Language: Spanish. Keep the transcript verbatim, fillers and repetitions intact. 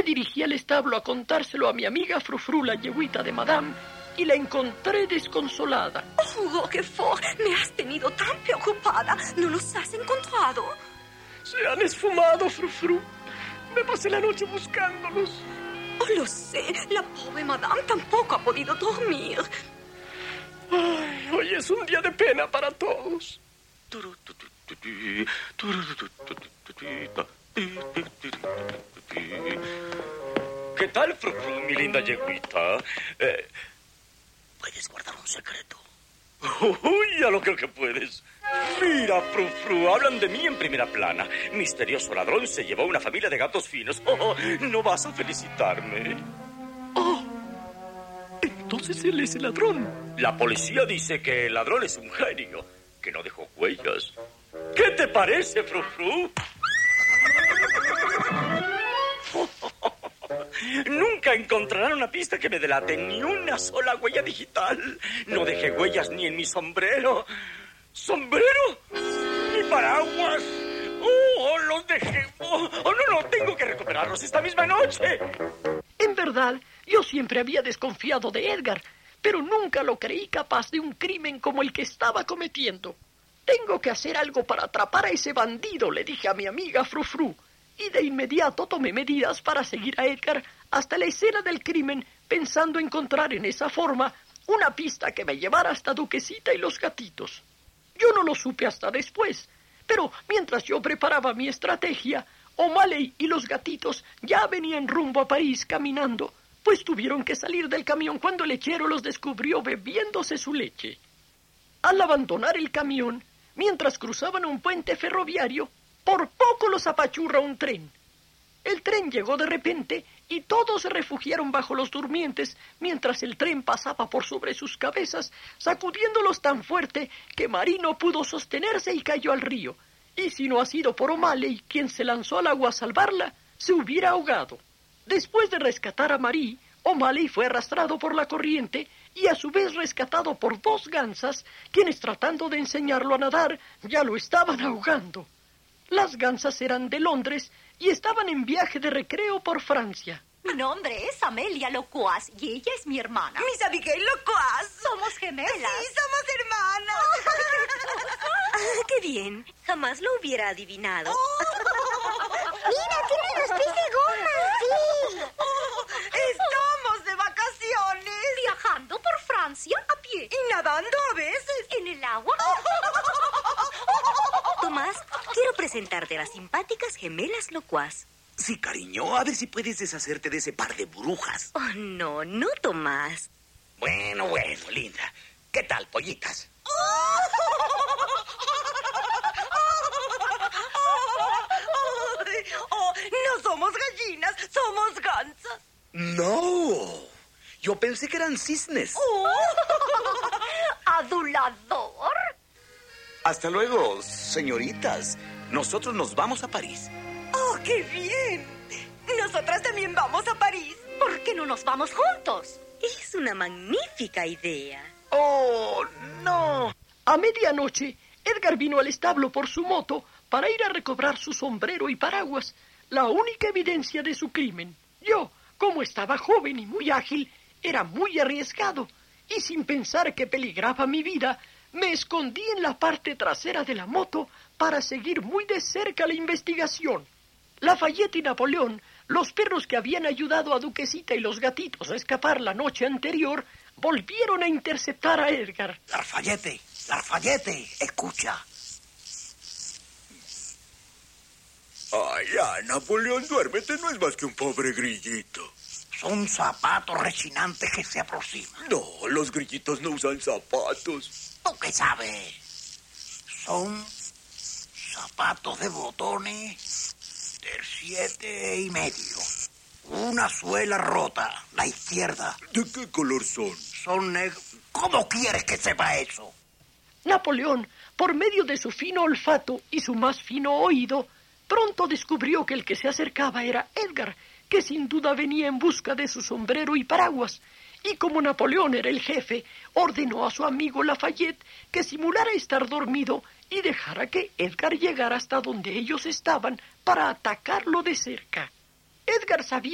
dirigí al establo a contárselo a mi amiga Frufru, la yegüita de Madame, y la encontré desconsolada. ¡Oh, Roquefort! Me has tenido tan preocupada. ¿No los has encontrado? Se han esfumado, Frufru. Me pasé la noche buscándolos. Oh, lo sé. La pobre Madame tampoco ha podido dormir. Ay, hoy es un día de pena para todos. ¿Qué tal, Frufru, mi linda yegüita? Eh... ¿Puedes guardar un secreto? Uy, a lo que, que puedes. Mira, Frufru, hablan de mí en primera plana. Misterioso ladrón se llevó una familia de gatos finos. Oh, ¿no vas a felicitarme? Oh, entonces él es el ladrón. La policía dice que el ladrón es un genio, que no dejó huellas. ¿Qué te parece, Frufru? Nunca encontrarán una pista que me delate, ni una sola huella digital. No dejé huellas ni en mi sombrero. ¿Sombrero? ¿Ni paraguas? ¡Oh, los dejé! ¡Oh, oh, no, no! Tengo que recuperarlos esta misma noche. En verdad, yo siempre había desconfiado de Edgar, pero nunca lo creí capaz de un crimen como el que estaba cometiendo. Tengo que hacer algo para atrapar a ese bandido, le dije a mi amiga Frufru. Y de inmediato tomé medidas para seguir a Edgar hasta la escena del crimen, pensando encontrar en esa forma una pista que me llevara hasta Duquesita y los gatitos. Yo no lo supe hasta después, pero mientras yo preparaba mi estrategia, O'Malley y los gatitos ya venían rumbo a París caminando, pues tuvieron que salir del camión cuando el lechero los descubrió bebiéndose su leche. Al abandonar el camión, mientras cruzaban un puente ferroviario, por poco los apachurra un tren. El tren llegó de repente y todos se refugiaron bajo los durmientes mientras el tren pasaba por sobre sus cabezas, sacudiéndolos tan fuerte que Marie no pudo sostenerse y cayó al río. Y si no ha sido por O'Malley, quien se lanzó al agua a salvarla, se hubiera ahogado. Después de rescatar a Marie, O'Malley fue arrastrado por la corriente y a su vez rescatado por dos gansas, quienes tratando de enseñarlo a nadar, ya lo estaban ahogando. Las gansas eran de Londres y estaban en viaje de recreo por Francia. Mi nombre es Amelia Locuaz y ella es mi hermana. Miss Abigail Locuaz. Somos gemelas. Sí, somos hermanas. Ah, qué bien. Jamás lo hubiera adivinado. Oh. Mira, tiene los pies de goma. Sí. Oh, estamos de vacaciones. Viajando por Francia a pie. Y nadando a veces. En el agua. Tomás, quiero presentarte a las simpáticas gemelas Locuaz. Sí, cariño, a ver si puedes deshacerte de ese par de brujas. Oh, no, no, Tomás. Bueno, bueno, linda. ¿Qué tal, pollitas? Oh, no somos gallinas, somos gansas. No, yo pensé que eran cisnes. Oh. Adulador. Hasta luego, señoritas. Nosotros nos vamos a París. ¡Oh, qué bien! Nosotras también vamos a París. ¿Por qué no nos vamos juntos? Es una magnífica idea. ¡Oh, no! A medianoche, Edgar vino al establo por su moto para ir a recobrar su sombrero y paraguas, la única evidencia de su crimen. Yo, como estaba joven y muy ágil, era muy arriesgado, y sin pensar que peligraba mi vida, me escondí en la parte trasera de la moto para seguir muy de cerca la investigación. Lafayette y Napoleón, los perros que habían ayudado a Duquesita y los gatitos a escapar la noche anterior, volvieron a interceptar a Edgar. Lafayette, Lafayette, escucha. Ay, ya, Napoleón, duérmete, no es más que un pobre grillito. Son zapatos rechinantes que se aproximan. No, los grillitos no usan zapatos. ¿Tú qué sabes? Son zapatos de botones del siete y medio. Una suela rota, la izquierda. ¿De qué color son? Son negros. ¿Cómo quieres que sepa eso? Napoleón, por medio de su fino olfato y su más fino oído, pronto descubrió que el que se acercaba era Edgar, que sin duda venía en busca de su sombrero y paraguas. Y como Napoleón era el jefe, ordenó a su amigo Lafayette que simulara estar dormido y dejara que Edgar llegara hasta donde ellos estaban para atacarlo de cerca. Edgar sabía